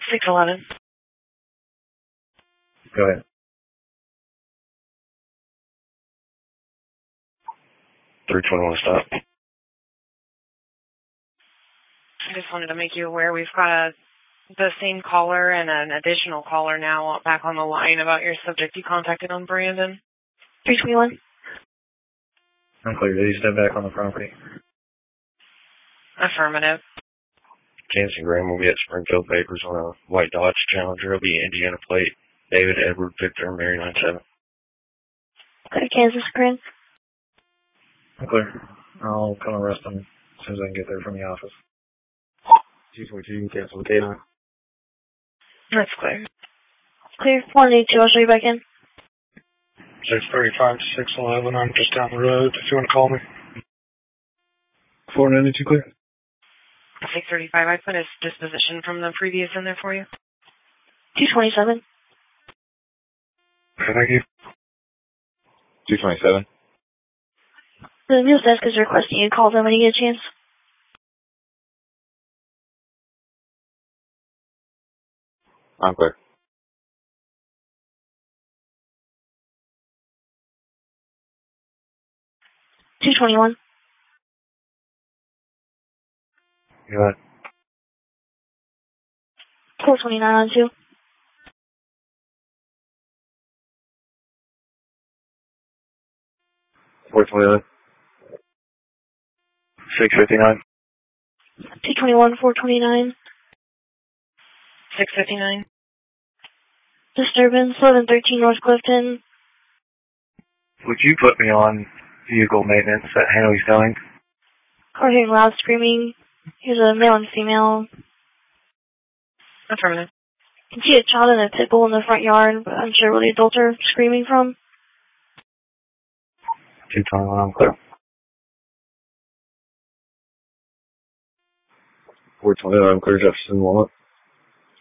611. Go ahead. 321 stop. I just wanted to make you aware we've got the same caller and an additional caller now back on the line about your subject you contacted on Brandon. 321. I'm clear. Did he step back on the property? Affirmative. Jansen Graham will be at Springfield Papers on a white Dodge Challenger. It'll be Indiana plate. David Edward Victor Mary 97. Clear Kansas Green. I'm clear. I'll come arrest him as soon as I can get there from the office. 242, cancel the K9. That's clear. Clear. 182, I'll show you back in. 635 to 611, I'm just down the road if you want to call me. 492 clear. 635, I put his disposition from the previous in there for you. 227. Okay, thank you. 227. The news desk is requesting you call them when you get a chance. I'm clear. $221. Go ahead. 429 on 2. 429. 659. 221, 429. 659. Disturbance, 1113 North Clifton. Would you put me on vehicle maintenance at Hanley's Towing? Car hearing loud screaming. Here's a male and female. Affirmative. You can see a child and a pit bull in the front yard, but I'm unsure where the adults are screaming from. 221, I'm clear. 429, I'm clear, Jefferson Walnut.